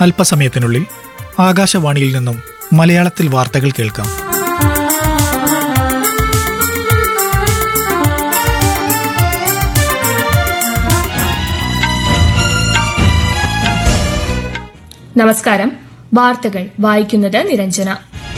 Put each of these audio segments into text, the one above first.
അല്പസമയത്തിനുള്ളിൽ ആകാശവാണിയിൽ നിന്നും മലയാളത്തിൽ വാർത്തകൾ കേൾക്കാം. നമസ്കാരം. വാർത്തകൾ വായിക്കുന്നത് നിരഞ്ജന.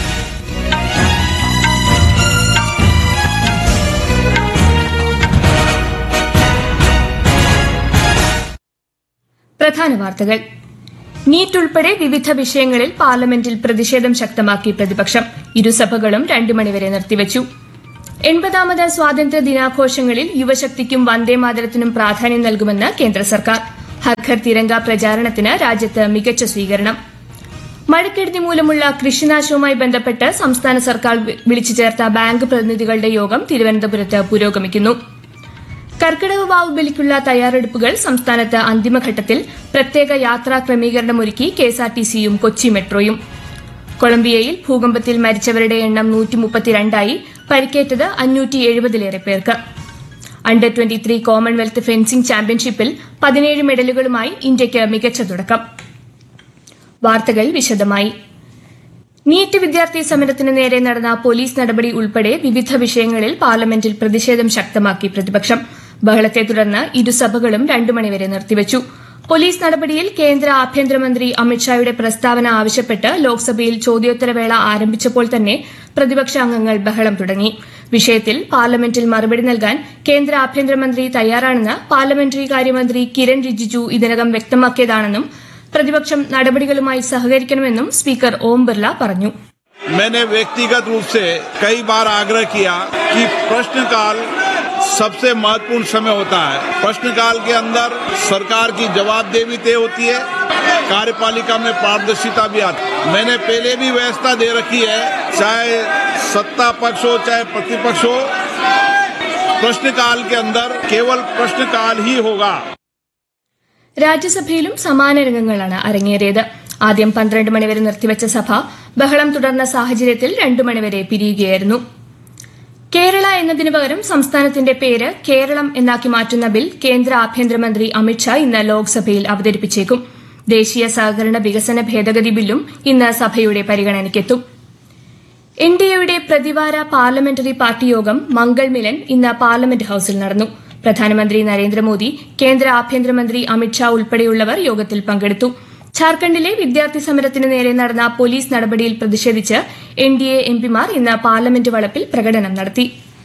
പ്രധാന വാർത്തകൾ. നീറ്റ് ഉൾപ്പെടെ വിവിധ വിഷയങ്ങളിൽ പാർലമെന്റിൽ പ്രതിഷേധം ശക്തമാക്കി പ്രതിപക്ഷം. ഇരുസഭകളും 2 മണിവരെ നിർത്തിവച്ചു. 80ാമത് സ്വാതന്ത്ര്യ ദിനാഘോഷങ്ങളിൽ യുവശക്തിക്കും വന്ദേമാതരത്തിനും പ്രാധാന്യം നൽകുമെന്ന് കേന്ദ്ര സർക്കാർ. ഹർ ഘർ തിരങ്ക പ്രചാരണത്തിന് രാജ്യത്ത് മികച്ച സ്വീകരണം. മഴക്കെടുതി മൂലമുള്ള കൃഷിനാശവുമായി ബന്ധപ്പെട്ട് സംസ്ഥാന സർക്കാർ വിളിച്ചു ചേർത്ത ബാങ്ക് പ്രതിനിധികളുടെ യോഗം തിരുവനന്തപുരത്ത് പുരോഗമിക്കുന്നു. കർക്കിടക വാവ് ബലിക്കുള്ള തയ്യാറെടുപ്പുകൾ സംസ്ഥാനത്ത് അന്തിമഘട്ടത്തിൽ. പ്രത്യേക യാത്രാ ക്രമീകരണമൊരുക്കി കെഎസ്ആർടിസിയും കൊച്ചി മെട്രോയും. കൊളംബിയയിൽ ഭൂകമ്പത്തിൽ മരിച്ചവരുടെ എണ്ണം 132ആയി. പരിക്കേറ്റത് 570ലേറെ പേർക്ക്. അണ്ടർ 23 കോമൺവെൽത്ത് ഫെൻസിംഗ് ചാമ്പ്യൻഷിപ്പിൽ 17 മെഡലുകളുമായി ഇന്ത്യയ്ക്ക് മികച്ച തുടക്കം. വാർത്തകൾ വിശദമായി. നീറ്റ് വിദ്യാർത്ഥി സമരത്തിന് നേരെ നടന്ന പോലീസ് നടപടി ഉൾപ്പെടെ വിവിധ വിഷയങ്ങളിൽ പാർലമെന്റിൽ പ്രതിഷേധം ശക്തമാക്കി പ്രതിപക്ഷം. ബഹളത്തെ തുടർന്ന് ഇരുസഭകളും 2 മണിവരെ നിർത്തിവച്ചു. പോലീസ് നടപടിയിൽ കേന്ദ്ര ആഭ്യന്തരമന്ത്രി അമിത്ഷായുടെ പ്രസ്താവന ആവശ്യപ്പെട്ട് ലോക്സഭയിൽ ചോദ്യോത്തരവേള ആരംഭിച്ചപ്പോൾ തന്നെ പ്രതിപക്ഷ അംഗങ്ങൾ ബഹളം തുടങ്ങി. വിഷയത്തിൽ പാർലമെന്റിൽ മറുപടി നൽകാൻ കേന്ദ്ര ആഭ്യന്തരമന്ത്രി തയ്യാറാണെന്ന് പാർലമെന്ററി കാര്യമന്ത്രി കിരൺ റിജിജു ഇതിനകം വ്യക്തമാക്കിയതാണെന്നും പ്രതിപക്ഷം നടപടികളുമായി സഹകരിക്കണമെന്നും സ്പീക്കർ ഓം ബിർല പറഞ്ഞു. मैंने व्यक्तिगत रूप से कई बार आग्रह किया कि प्रश्नकाल सबसे महत्वपूर्ण समय होता है. प्रश्नकाल के अंदर सरकार की जवाबदेही तय होती है, कार्यपालिका में पारदर्शिता भी आती है. मैंने पहले भी व्यवस्था दे रखी है, चाहे सत्ता पक्ष हो चाहे प्रतिपक्ष हो, प्रश्नकाल के अंदर केवल प्रश्नकाल ही होगा. രാജ്യസഭയിലും സമാന രംഗങ്ങളാണ് അരങ്ങേറിയത്. ആദ്യം 12 മണിവരെ നിർത്തിവച്ച സഭ ബഹളം തുടർന്ന സാഹചര്യത്തിൽ 2 മണിവരെ പിരിയുകയായിരുന്നു. കേരള എന്നതിനു പകരം സംസ്ഥാനത്തിന്റെ പേര് കേരളം എന്നാക്കി മാറ്റുന്ന ബിൽ കേന്ദ്ര ആഭ്യന്തരമന്ത്രി അമിത്ഷാ ഇന്ന് ലോക്സഭയിൽ അവതരിപ്പിച്ചേക്കും. ദേശീയ സഹകരണ വികസന ഭേദഗതി ബില്ലും ഇന്ന് സഭയുടെ പരിഗണനയ്ക്കെത്തും. എൻഡിഎയുടെ പ്രതിവാര പാർലമെന്ററി പാർട്ടി യോഗം മംഗൾ മിലൻ ഇന്ന് പാർലമെന്റ് ഹൌസിൽ നടന്നു. പ്രധാനമന്ത്രി നരേന്ദ്രമോദി, കേന്ദ്ര ആഭ്യന്തരമന്ത്രി അമിത്ഷാ ഉൾപ്പെടെയുള്ളവർ യോഗത്തിൽ പങ്കെടുത്തു. ഝാർഖണ്ഡിലെ വിദ്യാർത്ഥി സമരത്തിന് നേരെ നടന്ന പോലീസ് നടപടിയിൽ പ്രതിഷേധിച്ച് എൻഡിഎ എംപിമാർ ഇന്ന് പാർലമെന്റ് വളപ്പിൽ പ്രകടനം നടത്തി.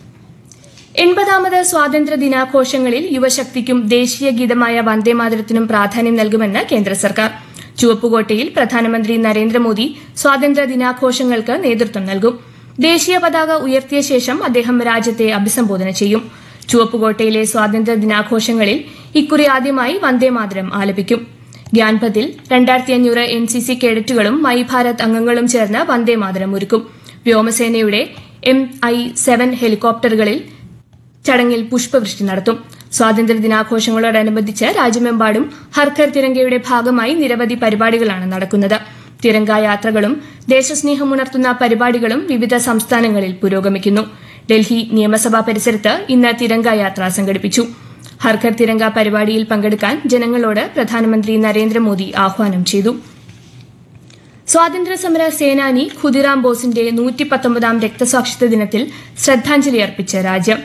80ാമത് സ്വാതന്ത്ര്യ ദിനാഘോഷങ്ങളിൽ യുവശക്തിക്കും ദേശീയ ഗീതമായ വന്ദേമാതരത്തിനും പ്രാധാന്യം നൽകുമെന്ന് കേന്ദ്ര സർക്കാർ. ചുവപ്പുകോട്ടയിൽ പ്രധാനമന്ത്രി നരേന്ദ്രമോദി സ്വാതന്ത്ര്യ ദിനാഘോഷങ്ങൾക്ക് നേതൃത്വം നൽകും. ദേശീയ പതാക ഉയർത്തിയ ശേഷം അദ്ദേഹം രാജ്യത്തെ അഭിസംബോധന ചെയ്യും. ചുവപ്പുകോട്ടയിലെ സ്വാതന്ത്ര്യ ദിനാഘോഷങ്ങളിൽ ഇക്കുറി ആദ്യമായി വന്ദേമാതരം ആലപിക്കും. ഗ്യാൻപഥിൽ 2500 എൻസിസി കേഡറ്റുകളും മൈ ഭാരത് അംഗങ്ങളും ചേർന്ന് വന്ദേമാതരം ഒരുക്കും. വ്യോമസേനയുടെ MI-7 ഹെലികോപ്റ്ററുകളിൽ ചടങ്ങിൽ പുഷ്പവൃഷ്ടി നടത്തും. സ്വാതന്ത്ര്യ ദിനാഘോഷങ്ങളോടനുബന്ധിച്ച് രാജ്യമെമ്പാടും ഹർ ഘർ തിരങ്കയുടെ ഭാഗമായി നിരവധി പരിപാടികളാണ് നടക്കുന്നത്. തിരങ്ക യാത്രകളും ദേശസ്നേഹമുണർത്തുന്ന പരിപാടികളും വിവിധ സംസ്ഥാനങ്ങളിൽ പുരോഗമിക്കുന്നു. ഡൽഹി നിയമസഭാ പരിസരത്ത് ഇന്ന് തിരങ്ക യാത്ര സംഘടിപ്പിച്ചു. ഹർ ഘർ തിരങ്ക പരിപാടിയിൽ പങ്കെടുക്കാൻ ജനങ്ങളോട് പ്രധാനമന്ത്രി നരേന്ദ്രമോദി ആഹ്വാനം ചെയ്തു. സ്വാതന്ത്ര്യസമര സേനാനി ഖുദിറാം ബോസിന്റെ 119ാം രക്തസാക്ഷിത്വ ദിനത്തിൽ ശ്രദ്ധാഞ്ജലി അർപ്പിച്ച് രാജ്യം.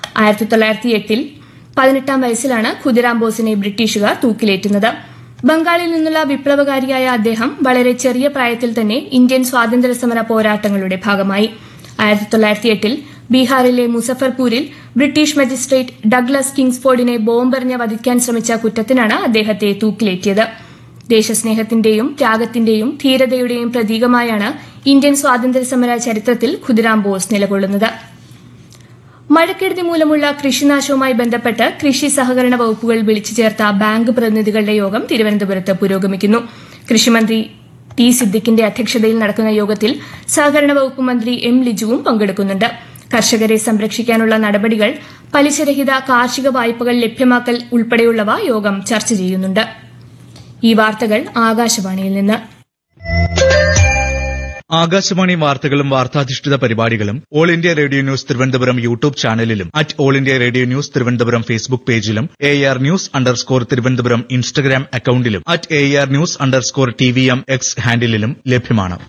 1908 18ാം വയസ്സിലാണ് ഖുദിറാം ബോസിനെ ബ്രിട്ടീഷുകാർ തൂക്കിലേറ്റുന്നത്. ബംഗാളിൽ നിന്നുള്ള വിപ്ലവകാരിയായ അദ്ദേഹം വളരെ ചെറിയ പ്രായത്തിൽ തന്നെ ഇന്ത്യൻ സ്വാതന്ത്ര്യസമര പോരാട്ടങ്ങളുടെ ഭാഗമായി. 1908 ബീഹാറിലെ മുസഫർപൂരിൽ ബ്രിട്ടീഷ് മജിസ്ട്രേറ്റ് ഡഗ്ലസ് കിങ്സ്ഫോർഡിനെ ബോംബെറിഞ്ഞ് വധിക്കാൻ ശ്രമിച്ച കുറ്റത്തിനാണ് അദ്ദേഹത്തെ തൂക്കിലേറ്റിയത്. ദേശസ്നേഹത്തിന്റെയും ത്യാഗത്തിന്റെയും ധീരതയുടെയും പ്രതീകമായാണ് ഇന്ത്യൻ സ്വാതന്ത്ര്യസമര ചരിത്രത്തിൽ ഖുദിറാം ബോസ് നിലകൊള്ളുന്നത്. മഴക്കെടുതി മൂലമുള്ള കൃഷിനാശവുമായി ബന്ധപ്പെട്ട് കൃഷി സഹകരണ വകുപ്പുകൾ വിളിച്ചു ചേർത്ത ബാങ്ക് പ്രതിനിധികളുടെ യോഗം തിരുവനന്തപുരത്ത് പുരോഗമിക്കുന്നു. കൃഷിമന്ത്രി ടി സിദ്ദിഖിന്റെ അധ്യക്ഷതയിൽ നടക്കുന്ന യോഗത്തിൽ സഹകരണ വകുപ്പ് മന്ത്രി എം ലിജുവും പങ്കെടുക്കുന്നുണ്ട്. കർഷകരെ സംരക്ഷിക്കാനുള്ള നടപടികൾ, പലിശരഹിത കാർഷിക വായ്പകൾ ലഭ്യമാക്കൽ ഉൾപ്പെടെയുള്ളവ യോഗം ചർച്ച ചെയ്യുന്നുണ്ട്. ഈ വാർത്തകൾ ആകാശവാണിയിൽ നിന്ന്. ആകാശവാണി വാർത്തകളും വാർത്താധിഷ്ഠിത പരിപാടികളും all India radio news Thiruvananthapuram YouTube ചാനലിലും @all India radio news Thiruvananthapuram Facebook പേജിലും AR News_ തിരുവനന്തപുരം ഇൻസ്റ്റഗ്രാം അക്കൌണ്ടിലും @AR News_TVM X ഹാൻഡിലും ലഭ്യമാണ്.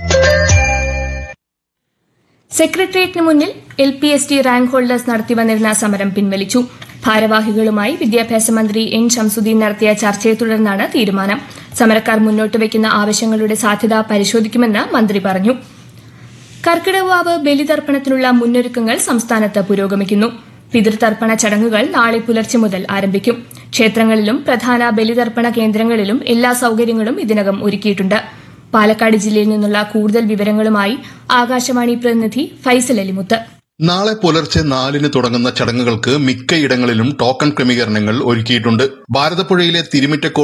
സെക്രട്ടേറിയറ്റിന് മുന്നിൽ LPST റാങ്ക് ഹോൾഡേഴ്സ് നടത്തിവന്നിരുന്ന സമരം പിൻവലിച്ചു. ഭാരവാഹികളുമായി വിദ്യാഭ്യാസ മന്ത്രി N ശംസുദ്ദീൻ നടത്തിയ ചർച്ചയെ തുടർന്നാണ് തീരുമാനം. സമരക്കാർ മുന്നോട്ട് വയ്ക്കുന്ന ആവശ്യങ്ങളുടെ സാധ്യത പരിശോധിക്കുമെന്ന് മന്ത്രി പറഞ്ഞു. കർക്കിടകവാവ് ബലിതർപ്പണത്തിനുള്ള മുന്നൊരുക്കങ്ങൾ സംസ്ഥാനത്ത് പുരോഗമിക്കുന്നു. പിതൃതർപ്പണ ചടങ്ങുകൾ നാളെ പുലർച്ചെ മുതൽ ആരംഭിക്കും. ക്ഷേത്രങ്ങളിലും പ്രധാന ബലിതർപ്പണ കേന്ദ്രങ്ങളിലും എല്ലാ സൌകര്യങ്ങളും ഇതിനകം ഒരുക്കിയിട്ടുണ്ട്. പാലക്കാട് ജില്ലയിൽ നിന്നുള്ള കൂടുതൽ വിവരങ്ങളുമായി ആകാശവാണി പ്രതിനിധി ഫൈസൽ അലിമുത്ത്. നാളെ പുലർച്ചെ 4-ന് തുടങ്ങുന്ന ചടങ്ങുകൾക്ക് മിക്കയിടങ്ങളിലും ടോക്കൺ ക്രമീകരണങ്ങൾ ഒരുക്കിയിട്ടുണ്ട്. ഭാരതപ്പുഴയിലെ തിരുമിറ്റക്കോട്